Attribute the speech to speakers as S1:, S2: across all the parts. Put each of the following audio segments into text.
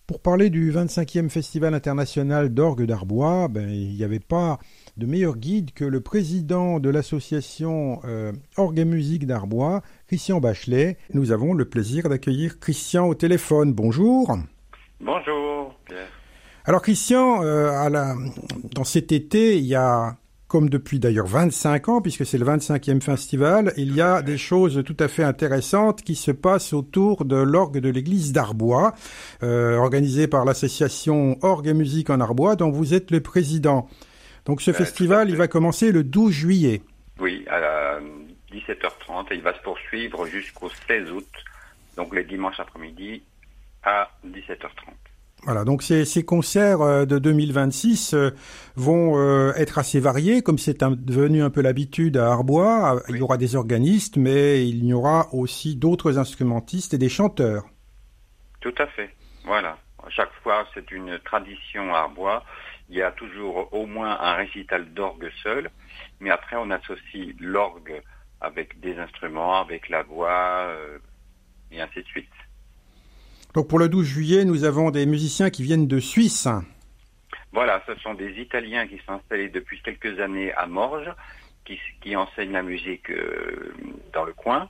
S1: Pour parler du 25e Festival international d'orgue d'Arbois, il n'y avait pas de meilleur guide que le président de l'association Orgue et Musique d'Arbois, Christian Bachelet. Nous avons le plaisir d'accueillir Christian au téléphone. Bonjour.
S2: Bonjour, Pierre.
S1: Alors Christian, dans cet été, il y a, comme depuis d'ailleurs 25 ans, puisque c'est le 25e festival, il y a des choses tout à fait intéressantes qui se passent autour de l'orgue de l'église d'Arbois, organisée par l'association Orgue et Musique en Arbois, dont vous êtes le président. Donc ce festival, il va commencer le 12 juillet.
S2: Oui, à 17h30, et il va se poursuivre jusqu'au 16 août, donc le dimanche après-midi à 17h30.
S1: Voilà, donc ces concerts de 2026 vont être assez variés, comme c'est devenu un peu l'habitude à Arbois. Oui. Il y aura des organistes, mais il y aura aussi d'autres instrumentistes et des chanteurs.
S2: Tout à fait, voilà. À chaque fois, c'est une tradition à Arbois. Il y a toujours au moins un récital d'orgue seul, mais après on associe l'orgue avec des instruments, avec la voix, et ainsi de suite.
S1: Donc pour le 12 juillet, nous avons des musiciens qui viennent de Suisse.
S2: Voilà, ce sont des Italiens qui sont installés depuis quelques années à Morges, qui enseignent la musique dans le coin.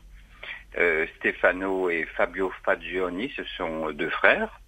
S2: Stefano et Fabio Fagioni, ce sont deux frères.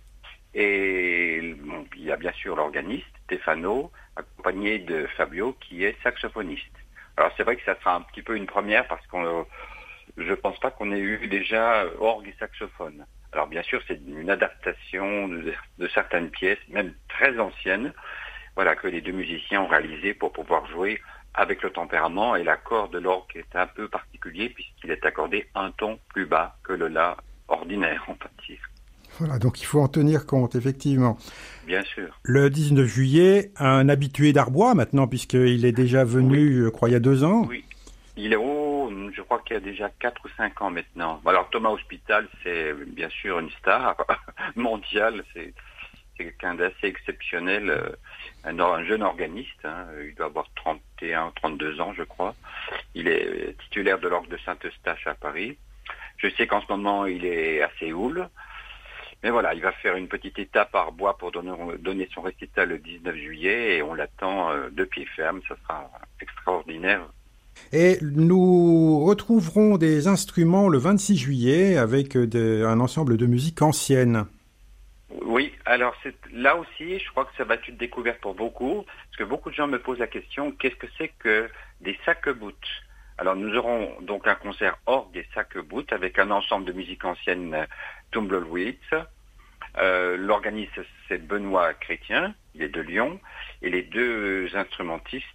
S2: Et bon, il y a bien sûr l'organiste, Stefano, accompagné de Fabio, qui est saxophoniste. Alors c'est vrai que ça sera un petit peu une première, parce que je pense pas qu'on ait eu déjà orgue et saxophone. Alors bien sûr, c'est une adaptation de certaines pièces, même très anciennes, voilà, que les deux musiciens ont réalisé pour pouvoir jouer avec le tempérament et l'accord de l'orgue qui est un peu particulier puisqu'il est accordé un ton plus bas que le la ordinaire, on peut dire.
S1: Voilà, donc il faut en tenir compte, effectivement.
S2: Bien sûr.
S1: Le 19 juillet, un habitué d'Arbois maintenant, puisqu'il est déjà venu, je crois, il y a 2 ans.
S2: Oui. Il est je crois qu'il y a déjà 4 ou 5 ans maintenant. Alors Thomas Hospital, c'est bien sûr une star mondiale, c'est quelqu'un d'assez exceptionnel, un jeune organiste, hein. Il doit avoir 31, 32 ans je crois. Il est titulaire de l'orgue de Saint-Eustache à Paris. Je sais qu'en ce moment il est à Séoul. Mais voilà, il va faire une petite étape à Arbois pour donner son récital le 19 juillet et on l'attend de pied ferme, ça sera extraordinaire.
S1: Et nous retrouverons des instruments le 26 juillet avec un ensemble de musique ancienne.
S2: Oui, alors là aussi, je crois que ça va être une découverte pour beaucoup, parce que beaucoup de gens me posent la question, qu'est-ce que c'est que des sac-bout? Alors nous aurons donc un concert orgue et sac-bout avec un ensemble de musique ancienne Tumbleweeds. L'organiste, c'est Benoît Chrétien, il est de Lyon, et les deux instrumentistes,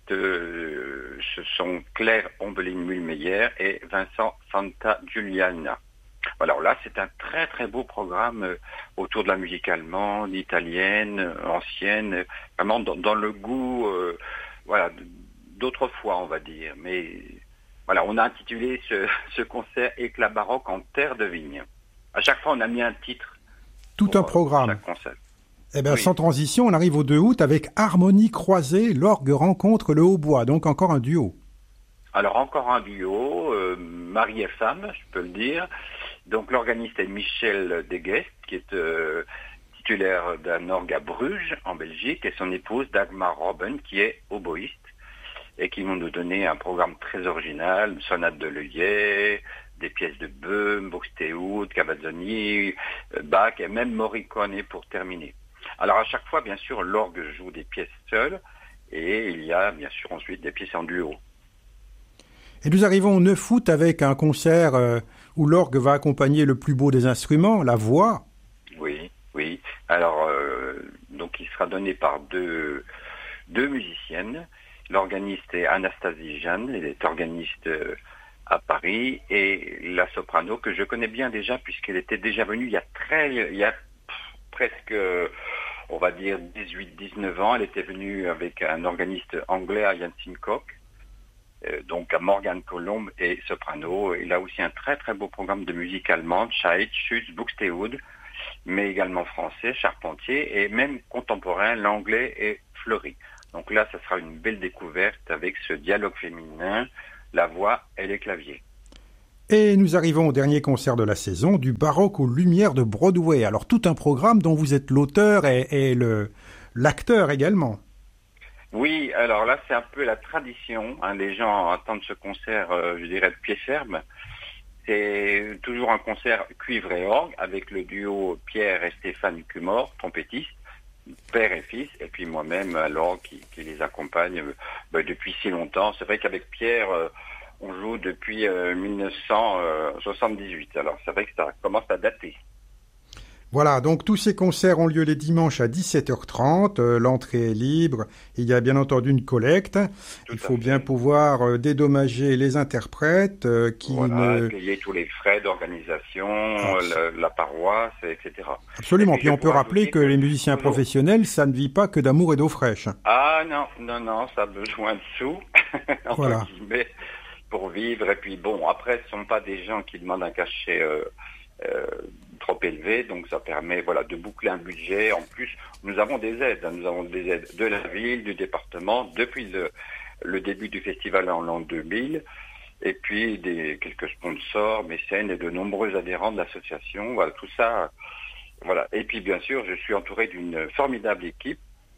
S2: ce sont Claire Ombeline-Mulmeyer et Vincent Santa Giuliana. Alors là, c'est un très très beau programme autour de la musique allemande, italienne, ancienne, vraiment dans le goût, voilà, d'autrefois, on va dire. Mais voilà, on a intitulé ce concert Éclat baroque en terre de vigne. À chaque fois, on a mis un titre.
S1: Tout un programme. Eh bien, oui. Sans transition, on arrive au 2 août avec Harmonie croisée, l'orgue rencontre le hautbois, donc encore un duo.
S2: Alors encore un duo, mari et femme, je peux le dire. Donc l'organiste est Michel Deguest, qui est titulaire d'un orgue à Bruges, en Belgique, et son épouse Dagmar Robben, qui est oboïste, et qui vont nous donner un programme très original, une sonate de Leuillet, des pièces de Böhm, Buxtehude, Cavazzoni, Bach et même Morricone pour terminer. Alors à chaque fois, bien sûr, l'orgue joue des pièces seules et il y a bien sûr ensuite des pièces en duo.
S1: Et nous arrivons au 9 août avec un concert où l'orgue va accompagner le plus beau des instruments, la voix.
S2: Oui, oui. Alors, donc il sera donné par deux musiciennes. L'organiste est Anastasie Jeanne, elle est organiste à Paris, et la soprano que je connais bien déjà puisqu'elle était déjà venue il y a presque, on va dire 18-19 ans. Elle était venue avec un organiste anglais, Ian Simcock, donc à Morgan Colombe et soprano. Il a aussi un très très beau programme de musique allemande, Scheidt, Schütz, Buxtehude, mais également français, Charpentier, et même contemporain, l'anglais et Fleury. Donc là, ça sera une belle découverte avec ce dialogue féminin, la voix et les claviers.
S1: Et nous arrivons au dernier concert de la saison, du baroque aux lumières de Broadway. Alors tout un programme dont vous êtes l'auteur et l'acteur également.
S2: Oui, alors là c'est un peu la tradition, hein, les gens attendent ce concert, je dirais, de pied ferme. C'est toujours un concert cuivre et orgue avec le duo Pierre et Stéphane Cumor, trompettistes, père et fils, et puis moi-même à l'orgue qui les accompagne depuis si longtemps. C'est vrai qu'avec Pierre, on joue depuis 1978, alors c'est vrai que ça commence à dater.
S1: Voilà, donc tous ces concerts ont lieu les dimanches à 17h30, l'entrée est libre, il y a bien entendu une collecte, il faut bien pouvoir dédommager les interprètes
S2: payer tous les frais d'organisation, la paroisse, etc.
S1: Absolument, puis on peut rappeler que les musiciens professionnels, ça ne vit pas que d'amour et d'eau fraîche.
S2: Ah non, ça a besoin de sous, entre guillemets, pour vivre, et puis bon, après ce ne sont pas des gens qui demandent un cachet trop élevé, donc ça permet de boucler un budget. En plus, nous avons des aides de la ville, du département, depuis le début du festival en l'an 2000, et puis quelques sponsors, mécènes et de nombreux adhérents de l'association, tout ça, Et puis bien sûr, je suis entouré d'une formidable équipe,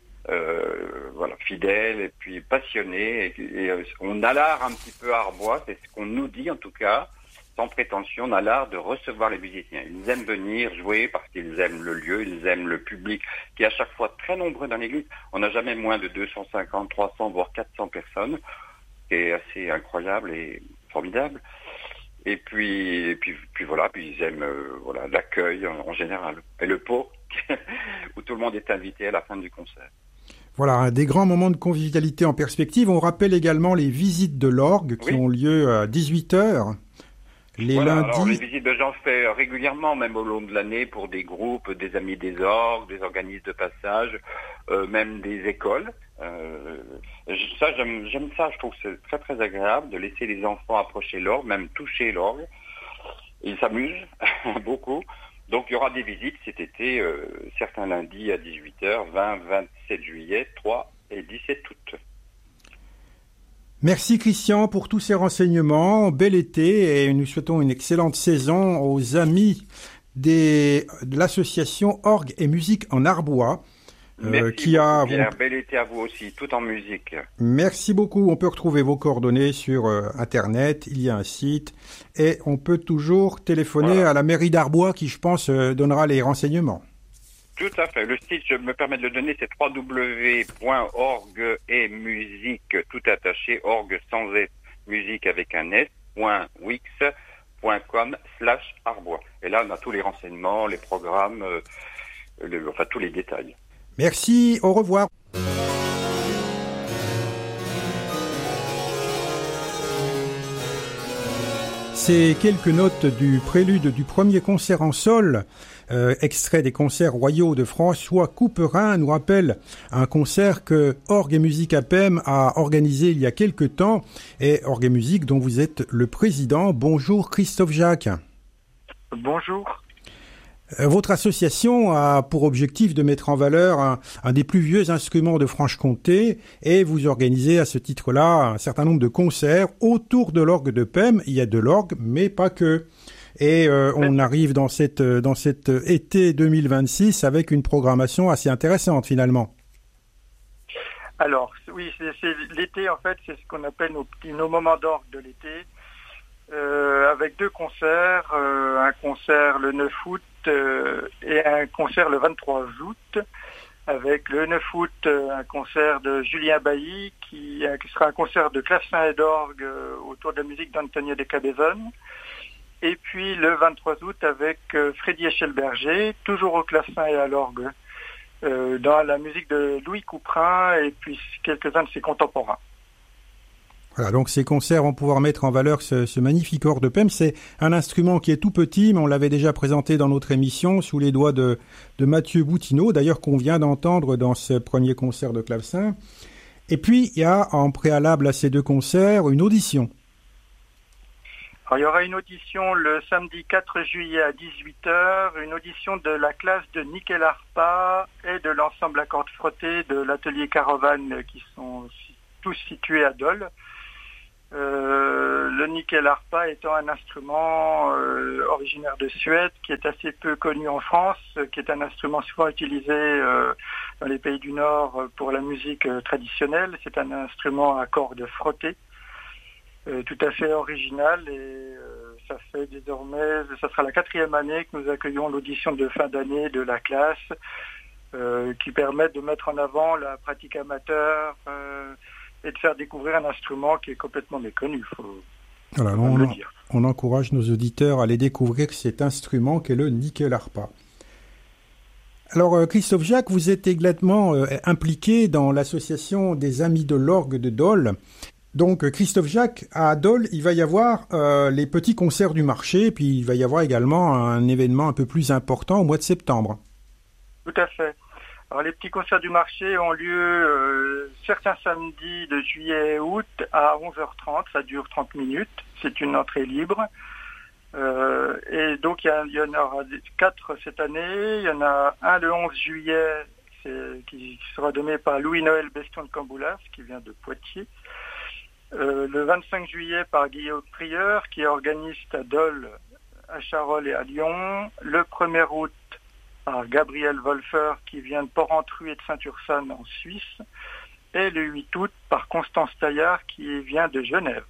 S2: fidèle et puis passionnée, et on a l'art un petit peu à Arbois, c'est ce qu'on nous dit en tout cas, sans prétention, on a l'art de recevoir les musiciens. Ils aiment venir jouer parce qu'ils aiment le lieu, ils aiment le public, qui est à chaque fois très nombreux dans l'église. On n'a jamais moins de 250, 300, voire 400 personnes, ce qui est assez incroyable et formidable. Et puis ils aiment l'accueil en général. Et le pot, où tout le monde est invité à la fin du concert.
S1: Voilà, des grands moments de convivialité en perspective. On rappelle également les visites de l'orgue qui ont lieu à 18h. Lundis.
S2: Alors les visites, j'en fais régulièrement, même au long de l'année, pour des groupes, des amis des orgues, des organismes de passage, même des écoles. J'aime ça, je trouve que c'est très très agréable de laisser les enfants approcher l'orgue, même toucher l'orgue. Ils s'amusent beaucoup. Donc il y aura des visites cet été, certains lundis à 18h, 20, 27 juillet, 3 et 17 août.
S1: Merci Christian pour tous ces renseignements. Bel été et nous souhaitons une excellente saison aux amis de l'association Orgue et Musique en Arbois.
S2: Merci beaucoup, Pierre. Bel été à vous aussi, tout en musique.
S1: Merci beaucoup. On peut retrouver vos coordonnées sur Internet. Il y a un site et on peut toujours téléphoner à la mairie d'Arbois qui, je pense, donnera les renseignements.
S2: Tout à fait. Le site, je me permets de le donner, c'est www.orgue et musique tout attaché, orgue sans S, musique avec un s.wix.com/Arbois. Et là, on a tous les renseignements, les programmes, tous les détails.
S1: Merci, au revoir. Ces quelques notes du prélude du premier concert en sol, extrait des concerts royaux de François Couperin, nous rappelle un concert que Orgue et Musique APEM a organisé il y a quelque temps, et Orgue et Musique dont vous êtes le président. Bonjour Christophe Jacques.
S3: Bonjour.
S1: Votre association a pour objectif de mettre en valeur un des plus vieux instruments de Franche-Comté et vous organisez à ce titre-là un certain nombre de concerts autour de l'orgue de Pem. Il y a de l'orgue, mais pas que. Et on arrive dans cet été 2026 avec une programmation assez intéressante finalement.
S3: Alors, oui, c'est l'été en fait, c'est ce qu'on appelle nos moments d'orgue de l'été. Avec deux concerts, un concert le 9 août et un concert le 23 août. Avec le 9 août, un concert de Julien Bailly qui sera un concert de clavecin et d'orgue autour de la musique d'Antonio de Cabezón. Et puis le 23 août avec Freddy Echelberger, toujours au clavecin et à l'orgue, dans la musique de Louis Couperin et puis quelques-uns de ses contemporains.
S1: Voilà, donc ces concerts vont pouvoir mettre en valeur ce magnifique orgue de Pem. C'est un instrument qui est tout petit, mais on l'avait déjà présenté dans notre émission sous les doigts de Mathieu Boutineau, d'ailleurs qu'on vient d'entendre dans ce premier concert de clavecin. Et puis, il y a en préalable à ces deux concerts une audition.
S3: Alors, il y aura une audition le samedi 4 juillet à 18h, une audition de la classe de Nickel Arpa et de l'ensemble à cordes frottées de l'atelier Caravane qui sont tous situés à Dole. Le nickel-harpa étant un instrument originaire de Suède qui est assez peu connu en France, qui est un instrument souvent utilisé dans les pays du Nord pour la musique traditionnelle. C'est un instrument à cordes frottées, tout à fait original, et ça fait désormais, ça sera la 4e année que nous accueillons l'audition de fin d'année de la classe, qui permet de mettre en avant la pratique amateur et de faire découvrir un instrument qui est complètement méconnu,
S1: voilà, on encourage nos auditeurs à aller découvrir cet instrument qu'est le nickel-harpa. Alors Christophe Jacques, vous êtes également impliqué dans l'association des Amis de l'Orgue de Dole. Donc Christophe Jacques, à Dole, il va y avoir les petits concerts du marché, puis il va y avoir également un événement un peu plus important au mois de septembre.
S3: Tout à fait. Alors les petits concerts du marché ont lieu certains samedis de juillet et août à 11h30, ça dure 30 minutes, c'est une entrée libre. Et donc il y en aura 4 cette année, il y en a un le 11 juillet qui sera donné par Louis-Noël Beston de Camboulas qui vient de Poitiers. Le 25 juillet par Guillaume Prieur qui est organiste à Dole, à Charolles et à Lyon. Le 1er août par Gabriel Wolfer qui vient de Porrentruy et de Saint-Ursanne en Suisse, et le 8 août par Constance Taillard qui vient de Genève.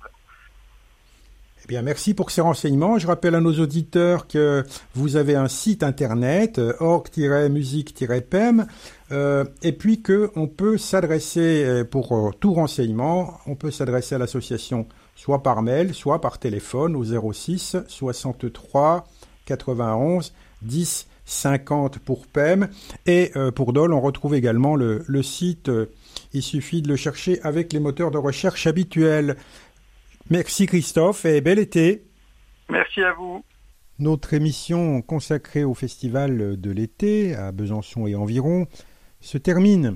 S1: Eh bien, merci pour ces renseignements. Je rappelle à nos auditeurs que vous avez un site internet, org-musique-pem, et puis qu'on peut s'adresser, pour tout renseignement, on peut s'adresser à l'association soit par mail, soit par téléphone au 06 63 91 10 50 pour PEM, et pour Dole on retrouve également le site, il suffit de le chercher avec les moteurs de recherche habituels. Merci Christophe et bel été.
S3: Merci à vous.
S1: Notre émission consacrée au festival de l'été à Besançon et environ se termine.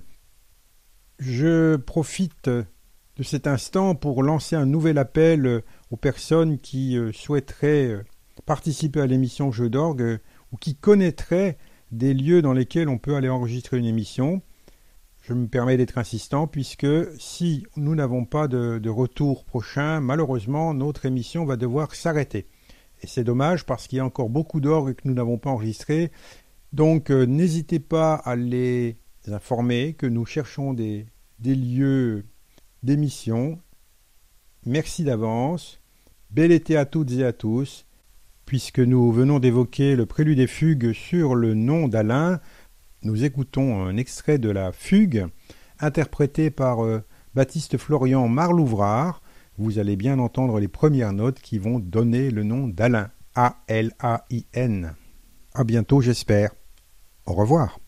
S1: Je profite de cet instant pour lancer un nouvel appel aux personnes qui souhaiteraient participer à l'émission Jeux d'orgue ou qui connaîtraient des lieux dans lesquels on peut aller enregistrer une émission. Je me permets d'être insistant puisque si nous n'avons pas de retour prochain, malheureusement, notre émission va devoir s'arrêter. Et c'est dommage parce qu'il y a encore beaucoup d'orgues que nous n'avons pas enregistrés. Donc n'hésitez pas à les informer que nous cherchons des lieux d'émission. Merci d'avance. Bel été à toutes et à tous. Puisque nous venons d'évoquer le prélude et fugue sur le nom d'Alain, nous écoutons un extrait de la fugue interprétée par Baptiste Florian Marlouvrard. Vous allez bien entendre les premières notes qui vont donner le nom d'Alain. A-L-A-I-N. À bientôt, j'espère. Au revoir.